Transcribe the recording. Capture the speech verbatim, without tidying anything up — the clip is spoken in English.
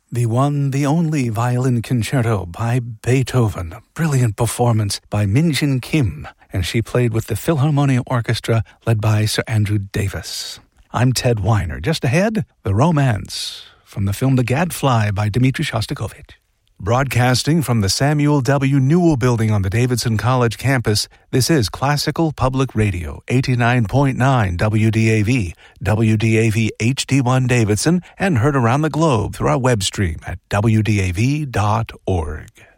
The one, the only violin concerto by Beethoven, a brilliant performance by Min-Jin Kim, and she played with the Philharmonia Orchestra led by Sir Andrew Davis. I'm Ted Weiner. Just ahead, The Romance, from the film The Gadfly by Dmitri Shostakovich. Broadcasting from the Samuel W. Newell Building on the Davidson College campus, this is Classical Public Radio, eighty-nine point nine W D A V, W D A V H D one Davidson, and heard around the globe through our web stream at W D A V dot org.